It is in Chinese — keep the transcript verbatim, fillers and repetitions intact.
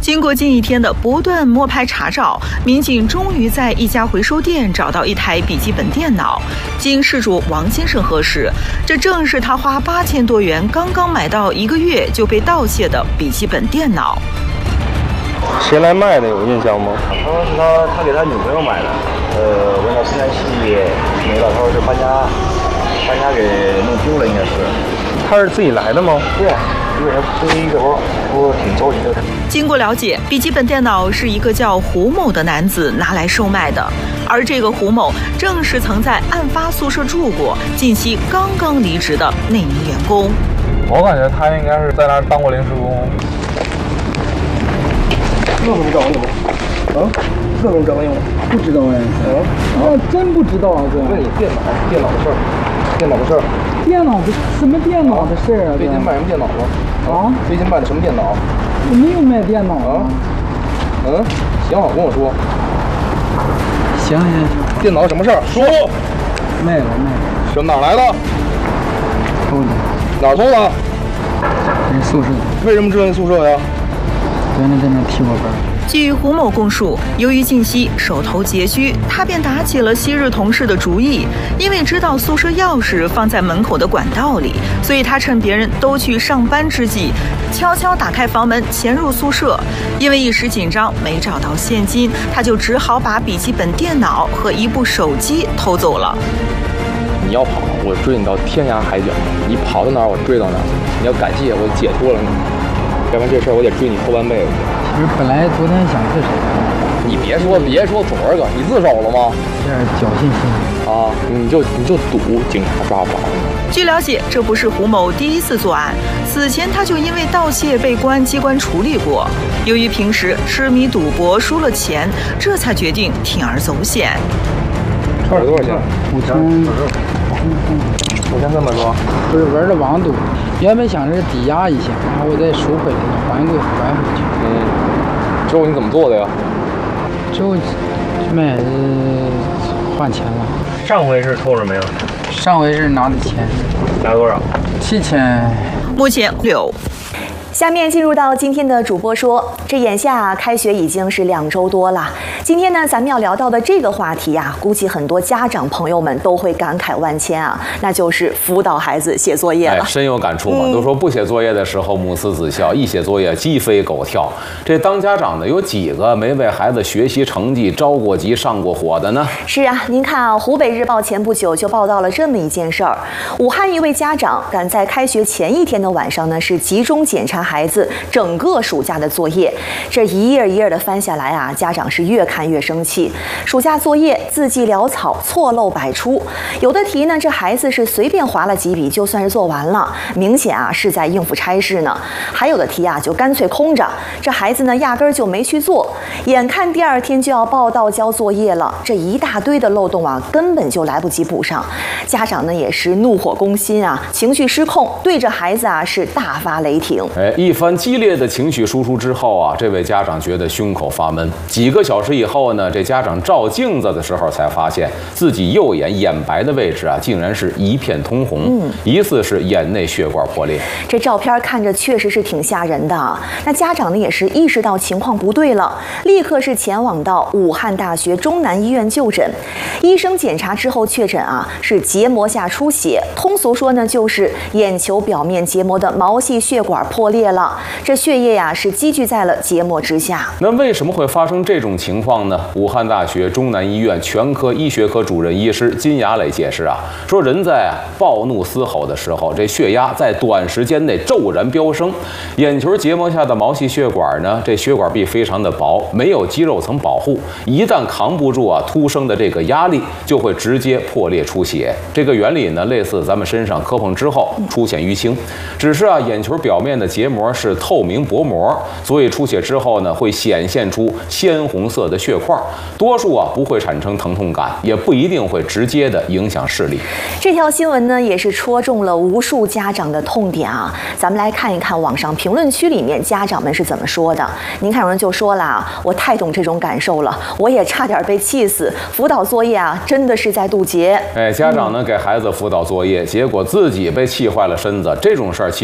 经过近一天的不断摸排查找，民警终于在一家回收店找到一台笔记本电脑。经事主王先生核实，这正是他花八千多元刚刚买到一个月就被盗窃的笔记本电脑。 谁来卖的？有印象吗？ 他说是他他给他女朋友买的。呃，问到生产细节没了，他说是搬家搬家给弄丢了，应该是。 他是自己来的吗？ 对。因为他背一个包，我挺着急的。 经过了解，笔记本电脑是一个叫胡某的男子拿来售卖的，而这个胡某正是曾在案发宿舍住过、近期刚刚离职的那名员工。 我感觉他应该是在那儿当过临时工。 这不知道用吗？啊？这能找用吗？不知道哎。啊？我真不知道啊，哥。 问你电脑电脑的事儿，电脑的事儿。 电脑的什么电脑的事儿啊？ 最近卖什么电脑了？ 啊？ 最近卖的什么电脑？ 我没有卖电脑啊。 嗯，行好，跟我说。 行行行。 电脑什么事儿？说。 卖了卖了。 什么哪儿来的？ 偷的。 哪儿偷的？ 人宿舍。 为什么知道你宿舍呀？ 原来在那踢我班。 据胡某供述，由于近期手头拮据，他便打起了昔日同事的主意。因为知道宿舍钥匙放在门口的管道里，所以他趁别人都去上班之际，悄悄打开房门潜入宿舍。因为一时紧张没找到现金，他就只好把笔记本电脑和一部手机偷走了。 你要跑，我追你到天涯海角；你跑到哪儿，我追到哪儿。你要感谢我解脱了你，要不然这事儿我得追你后半辈子。 其实本来昨天想自首， 你别说别说昨儿个，你自首了吗？ 这样侥幸心理啊，你就你就赌警察抓不着你。 据了解，这不是胡某第一次作案，此前他就因为盗窃被公安机关处理过。由于平时痴迷赌博输了钱，这才决定铤而走险。 串多少钱？ 五千， 五千三百多。 不是玩的网赌，原本想着抵押一下，然后我再赎回来，还回还回去。 嗯。之后你怎么做的呀？ 之后卖换钱了。 上回是偷了没有？ 上回是拿的钱。 拿多少？ 七千。 目前六。 下面进入到今天的主播说，这眼下啊，开学已经是两周多了。今天呢，咱们要聊到的这个话题呀、啊，估计很多家长朋友们都会感慨万千啊，那就是辅导孩子写作业了。 哎，深有感触嘛。 嗯、 都说不写作业的时候母慈子孝，一写作业鸡飞狗跳。这当家长的有几个没为孩子学习成绩着过急、上过火的呢？ 是啊，您看啊，湖北日报前不久就报道了这么一件事儿：武汉一位家长赶在开学前一天的晚上呢，是集中检查孩子整个暑假的作业，这一页一页的翻下来啊，家长是越看越生气。暑假作业字迹潦草，错漏百出，有的题呢，这孩子是随便划了几笔就算是做完了，明显啊是在应付差事呢。还有的题啊就干脆空着，这孩子呢压根儿就没去做。眼看第二天就要报到交作业了，这一大堆的漏洞啊，根本就来不及补上。家长呢也是怒火攻心啊，情绪失控，对着孩子啊是大发雷霆。 哎，一番激烈的情绪输出之后啊，这位家长觉得胸口发闷。几个小时以后呢，这家长照镜子的时候才发现自己右眼眼白的位置啊，竟然是一片通红，嗯，疑似是眼内血管破裂。 这照片看着确实是挺吓人的。那家长呢也是意识到情况不对了，立刻是前往到武汉大学中南医院就诊。医生检查之后确诊啊是结膜下出血，通俗说呢就是眼球表面结膜的毛细血管破裂了。这血液呀、啊、是积聚在了结膜之下。 那为什么会发生这种情况呢？武汉大学中南医院全科医学科主任医师金雅磊解释啊，说人在暴怒嘶吼的时候，这血压在短时间内骤然飙升，眼球结膜下的毛细血管呢，这血管壁非常的薄，没有肌肉层保护，一旦扛不住啊突生的这个压力，就会直接破裂出血。这个原理呢，类似咱们身上磕碰之后出现淤青，只是啊眼球表面的结膜是透明薄膜，所以出血之后呢，会显现出鲜红色的血块，多数啊不会产生疼痛感，也不一定会直接的影响视力。 这条新闻呢，也是戳中了无数家长的痛点啊。咱们来看一看网上评论区里面家长们是怎么说的。您看有人就说了啊，我太懂这种感受了，我也差点被气死。辅导作业啊，真的是在渡劫。 哎，家长呢给孩子辅导作业，结果自己被气坏了身子，这种事儿其